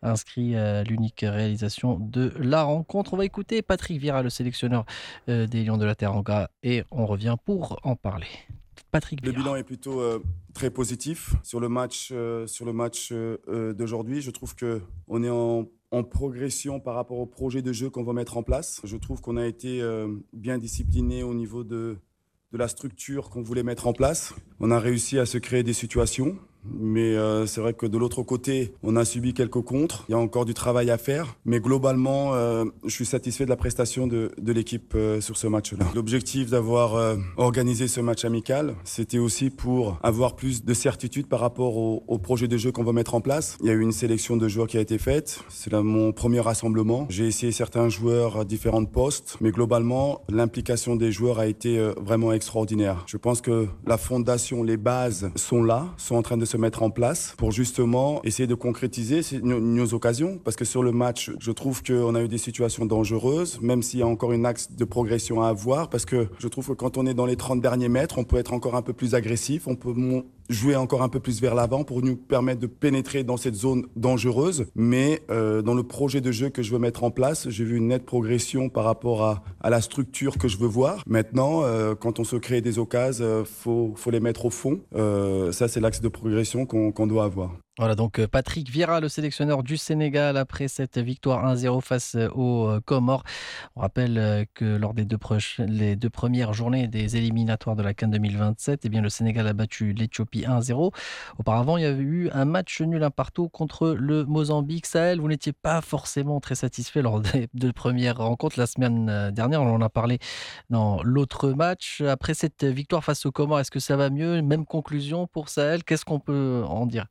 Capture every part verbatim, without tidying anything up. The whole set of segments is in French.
inscrit euh, l'unique réalisation de la rencontre. On va écouter Patrick Vieira, le sélectionneur euh, des Lions de la Teranga, et on revient pour en parler. Patrick Le bilan Vieira. est plutôt euh, très positif sur le match, euh, sur le match euh, euh, d'aujourd'hui. Je trouve que on est en, en progression par rapport au projet de jeu qu'on va mettre en place. Je trouve qu'on a été euh, bien discipliné au niveau de, de la structure qu'on voulait mettre en place. On a réussi à se créer des situations. Mais euh, c'est vrai que de l'autre côté, on a subi quelques contres. Il y a encore du travail à faire. Mais globalement, euh, je suis satisfait de la prestation de, de l'équipe euh, sur ce match-là. L'objectif d'avoir euh, organisé ce match amical, c'était aussi pour avoir plus de certitude par rapport au, au projet de jeu qu'on va mettre en place. Il y a eu une sélection de joueurs qui a été faite. C'est là mon premier rassemblement. J'ai essayé certains joueurs à différents postes. Mais globalement, l'implication des joueurs a été euh, vraiment extraordinaire. Je pense que la fondation, les bases sont là, sont en train de se mettre en place pour justement essayer de concrétiser nos, nos occasions. Parce que sur le match, je trouve qu'on a eu des situations dangereuses, même s'il y a encore une axe de progression à avoir. Parce que je trouve que quand on est dans les trente derniers mètres, on peut être encore un peu plus agressif, on peut jouer encore un peu plus vers l'avant pour nous permettre de pénétrer dans cette zone dangereuse. Mais euh, dans le projet de jeu que je veux mettre en place, j'ai vu une nette progression par rapport à, à la structure que je veux voir. Maintenant, euh, quand on se crée des occasions, euh, faut, faut les mettre au fond. Euh, ça, c'est l'axe de progression qu'on qu'on doit avoir. Voilà donc euh, Patrick Vieira, le sélectionneur du Sénégal, après cette victoire un zéro face euh, aux euh, Comores. On rappelle euh, que lors des deux, proches, les deux premières journées des éliminatoires de la CAN deux mille vingt-sept, eh bien, le Sénégal a battu l'Éthiopie un zéro. Auparavant, il y avait eu un match nul un partout contre le Mozambique. Sahel, vous n'étiez pas forcément très satisfait lors des deux premières rencontres. La semaine euh, dernière, on en a parlé dans l'autre match. Après cette victoire face aux Comores, est-ce que ça va mieux? Même conclusion pour Sahel, qu'est-ce qu'on peut en dire?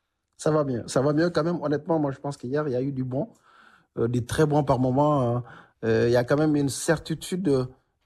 Ça va mieux. Ça va mieux quand même. Honnêtement, moi, je pense qu'hier, il y a eu du bon, euh, du très bon par moment. Hein. Euh, il y a quand même une certitude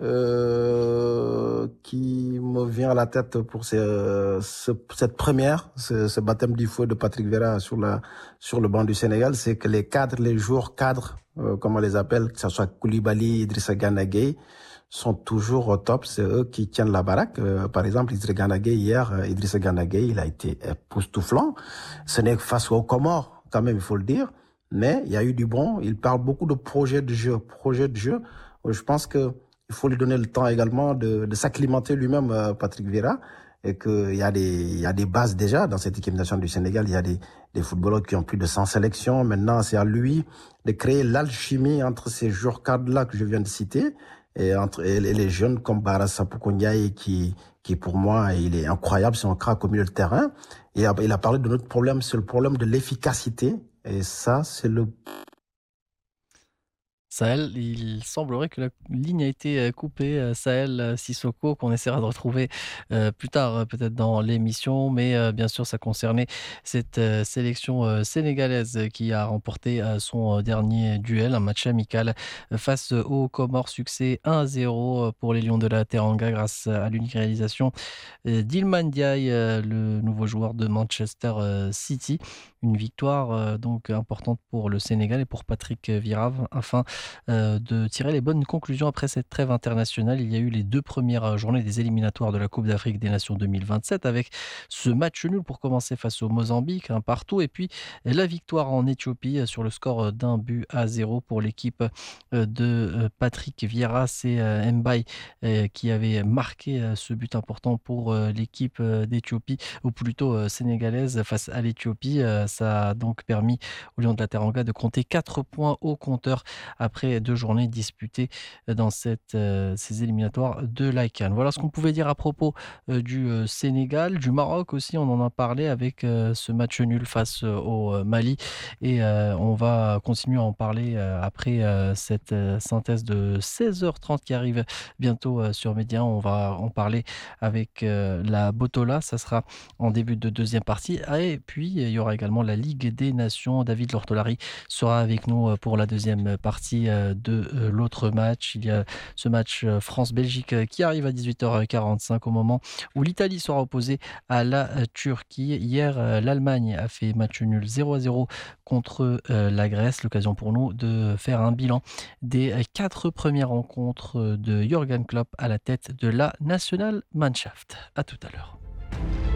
euh, qui me vient à la tête pour ce, ce, cette première, ce, ce baptême du feu de Patrick Vieira sur, la, sur le banc du Sénégal. C'est que les cadres, les joueurs cadres, euh, comme on les appelle, que ce soit Koulibaly, Idrissa Gana Gueye, sont toujours au top. C'est eux qui tiennent la baraque. Euh, par exemple, Idrissa Gana Gueye, hier, euh, Idrissa Gana Gueye, il a été époustouflant. Ce n'est que face aux Comores, quand même, il faut le dire. Mais il y a eu du bon. Il parle beaucoup de projets de jeu. Projets de jeu. Je pense que il faut lui donner le temps également de, de s'acclimater lui-même, euh, Patrick Vieira. Et qu'il y a des, il y a des bases déjà dans cette équipe nationale du Sénégal. Il y a des, des footballeurs qui ont plus de cent sélections. Maintenant, c'est à lui de créer l'alchimie entre ces joueurs cadres-là que je viens de citer et entre et les jeunes comme Bara Sapoko Ndiaye qui qui pour moi il est incroyable, c'est un crack au milieu de terrain. Et il a parlé de notre problème, c'est le problème de l'efficacité, et ça c'est le Sahel, il semblerait que la ligne a été euh, coupée. euh, Sahel euh, Sissoko, qu'on essaiera de retrouver euh, plus tard, euh, peut-être dans l'émission. Mais euh, bien sûr, ça concernait cette euh, sélection euh, sénégalaise euh, qui a remporté euh, son euh, dernier duel, un match amical euh, face aux Comores. Succès un zéro pour les Lions de la Teranga grâce à l'unique réalisation euh, d'Ilman Ndiaye, euh, le nouveau joueur de Manchester euh, City. Une victoire euh, donc importante pour le Sénégal et pour Patrick Vieira afin euh, de tirer les bonnes conclusions après cette trêve internationale. Il y a eu les deux premières euh, journées des éliminatoires de la Coupe d'Afrique des Nations deux mille vingt-sept avec ce match nul pour commencer face au Mozambique, un partout, et puis la victoire en Éthiopie euh, sur le score euh, d'un but à zéro pour l'équipe euh, de euh, Patrick Vieira. C'est euh, Mbaye euh, qui avait marqué euh, ce but important pour euh, l'équipe euh, d'Éthiopie, ou plutôt euh, sénégalaise, face à l'Éthiopie. Euh, ça a donc permis aux Lions de la Teranga de compter quatre points au compteur après deux journées disputées dans cette, euh, ces éliminatoires de la CAN. Voilà ce qu'on pouvait dire à propos euh, du euh, Sénégal, du Maroc aussi, on en a parlé avec euh, ce match nul face euh, au euh, Mali, et euh, on va continuer à en parler euh, après euh, cette euh, synthèse de seize heures trente qui arrive bientôt euh, sur Média. On va en parler avec euh, la Botola, ça sera en début de deuxième partie. Ah, et puis, il y aura également la Ligue des Nations. David Lortolari sera avec nous euh, pour la deuxième partie euh, de euh, l'autre match. Il y a ce match euh, France-Belgique euh, qui arrive à dix-huit heures quarante-cinq au moment où l'Italie sera opposée à la euh, Turquie. Hier, euh, l'Allemagne a fait match nul zéro à zéro contre euh, la Grèce. L'occasion pour nous de faire un bilan des euh, quatre premières rencontres de Jürgen Klopp à la tête de la Nationalmannschaft. À tout à l'heure.